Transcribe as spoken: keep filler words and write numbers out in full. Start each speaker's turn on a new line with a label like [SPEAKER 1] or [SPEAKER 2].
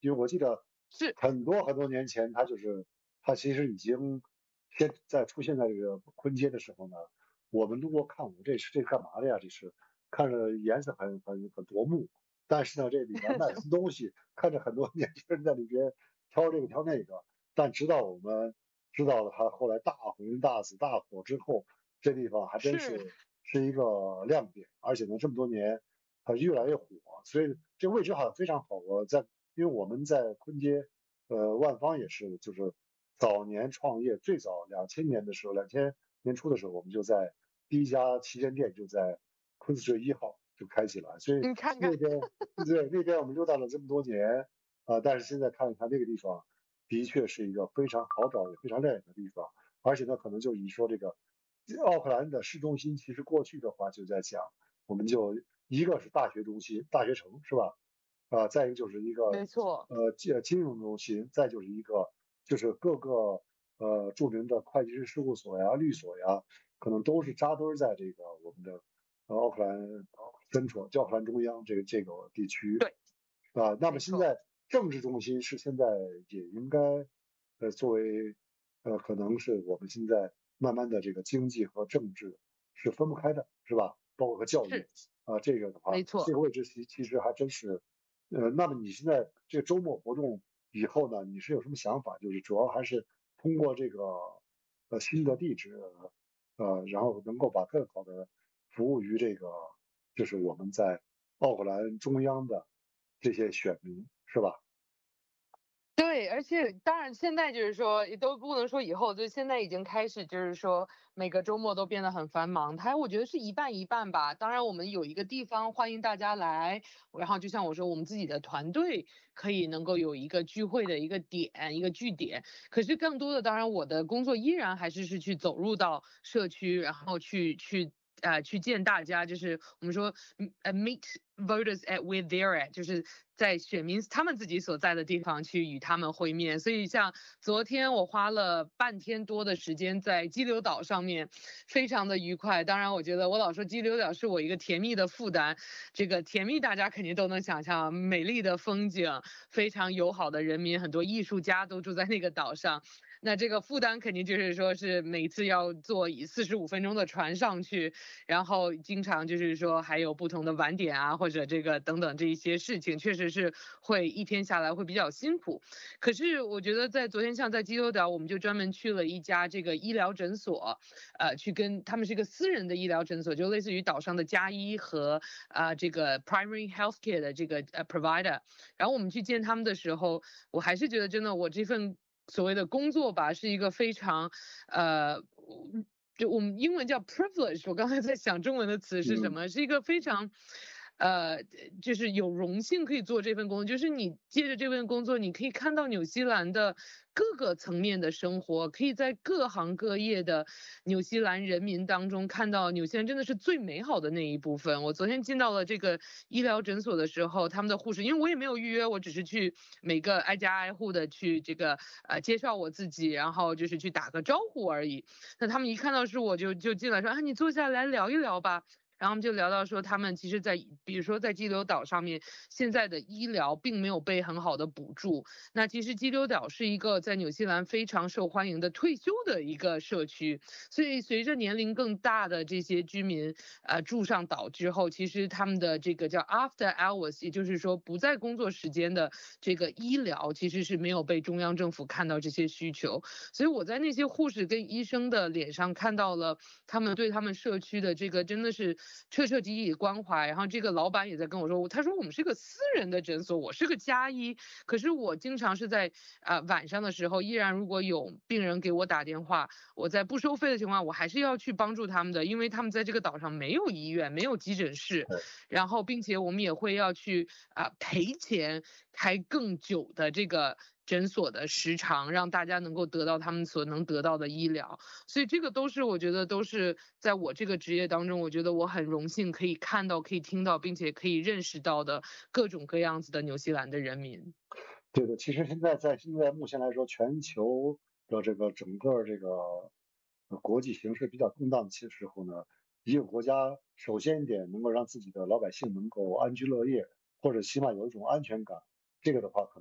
[SPEAKER 1] 因为我记得
[SPEAKER 2] 是
[SPEAKER 1] 很多很多年前，它就是它其实已经先在出现在这个昆街的时候呢，我们路过看，我这是这是干嘛的呀？这是看着颜色很很很夺目，但是呢，这里面卖什么东西，看着很多年轻人在里边挑这个挑那个，但直到我们知道了它后来大红大紫大火之后，这地方还真
[SPEAKER 2] 是，
[SPEAKER 1] 是是一个亮点，而且呢，这么多年它越来越火，所以这个位置好像非常好。我在因为我们在昆街，呃，万方也是，就是早年创业，最早两千年的时候，两千年初的时候，我们就在第一家旗舰店就在昆士顿一号就开起来，所以
[SPEAKER 2] 你看看，
[SPEAKER 1] 那边对那边我们溜达了这么多年，啊、但是现在看一看那个地方，的确是一个非常好找也非常亮眼的地方，而且呢，可能就你说这个奥克兰的市中心，其实过去的话就在讲，我们就一个是大学中心、大学城是吧？啊、再一个就是一个
[SPEAKER 2] 没错，
[SPEAKER 1] 呃金金融中心，再就是一个就是各个呃著名的会计师事务所呀、律所呀，可能都是扎堆在这个我们的呃奥克兰 Central 奥克兰中央这个这个地区
[SPEAKER 2] 对，
[SPEAKER 1] 啊。那么
[SPEAKER 2] 没错。
[SPEAKER 1] 现在政治中心是现在也应该呃作为呃可能是我们现在慢慢的这个经济和政治是分不开的，是吧？包括和教育
[SPEAKER 2] 是，
[SPEAKER 1] 啊，这个的话，
[SPEAKER 2] 没错。
[SPEAKER 1] 这个位置其其实还真是。呃，那么你现在这个周末活动以后呢，你是有什么想法？就是主要还是通过这个呃新的地址，呃，然后能够把更好的服务于这个就是我们在奥克兰中央的这些选民，是吧？
[SPEAKER 2] 对，而且当然现在就是说，也都不能说以后，就现在已经开始，就是说每个周末都变得很繁忙。它我觉得是一半一半吧。当然，我们有一个地方欢迎大家来，然后就像我说，我们自己的团队可以能够有一个聚会的一个点，一个据点。可是更多的，当然我的工作依然还是是去走入到社区，然后去去。呃，去见大家，就是我们说，呃，meet voters at where they're at，就是在选民他们自己所在的地方去与他们会面。所以像昨天我花了半天多的时间在激流岛上面，非常的愉快。当然，我觉得我老说激流岛是我一个甜蜜的负担，这个甜蜜大家肯定都能想象，美丽的风景，非常友好的人民，很多艺术家都住在那个岛上。那这个负担肯定就是说是每次要坐以四十五分钟的船上去，然后经常就是说还有不同的晚点啊，或者这个等等这一些事情，确实是会一天下来会比较辛苦。可是我觉得在昨天像在基督岛，我们就专门去了一家这个医疗诊所，呃，去跟他们是一个私人的医疗诊所，就类似于岛上的家医和啊、呃、这个 primary healthcare 的这个呃 provider。然后我们去见他们的时候，我还是觉得真的我这份所谓的工作吧，是一个非常呃。就我们英文叫 privilege，我刚才在想中文的词是什
[SPEAKER 1] 嗯，
[SPEAKER 2] 么，是一个非常，呃，就是有荣幸可以做这份工作，就是你借着这份工作，你可以看到纽西兰的各个层面的生活，可以在各行各业的纽西兰人民当中看到纽西兰真的是最美好的那一部分。我昨天进到了这个医疗诊所的时候，他们的护士，因为我也没有预约，我只是去每个挨家挨户的去这个呃介绍我自己，然后就是去打个招呼而已。那他们一看到是我就就进来说啊，你坐下来聊一聊吧。然后我们就聊到说，他们其实在，比如说在激流岛上面，现在的医疗并没有被很好的补助。那其实激流岛是一个在纽西兰非常受欢迎的退休的一个社区，所以随着年龄更大的这些居民，呃，住上岛之后，其实他们的这个叫 after hours，也就是说不在工作时间的这个医疗，其实是没有被中央政府看到这些需求。所以我在那些护士跟医生的脸上看到了他们对他们社区的这个真的是彻彻底底关怀。然后这个老板也在跟我说，他说我们是个私人的诊所，我是个家医，可是我经常是在啊、呃、晚上的时候，依然如果有病人给我打电话，我在不收费的情况，我还是要去帮助他们的，因为他们在这个岛上没有医院，没有急诊室，
[SPEAKER 1] 对。
[SPEAKER 2] 然后并且我们也会要去啊、呃赔钱开更久的这个诊所的时长，让大家能够得到他们所能得到的医疗。所以这个都是我觉得都是在我这个职业当中，我觉得我很荣幸可以看到、可以听到，并且可以认识到的各种各样子的纽西兰的人民。
[SPEAKER 1] 对的，其实现在在现在目前来说，全球的这个整个这个呃国际形势比较动荡的其时候呢，一个国家首先一点能够让自己的老百姓能够安居乐业，或者起码有一种安全感，这个的话可能。